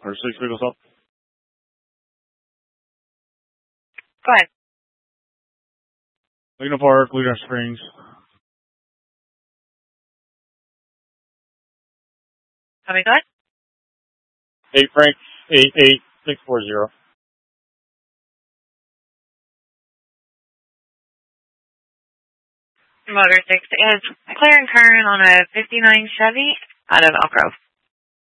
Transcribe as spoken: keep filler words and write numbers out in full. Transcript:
Or six vehicles up. Go ahead. Laguna Park, Laguna Springs. Copy, go ahead. Eight Frank, eight eight six four zero. Motor six is clear and current on a fifty-nine Chevy out of Elk Grove.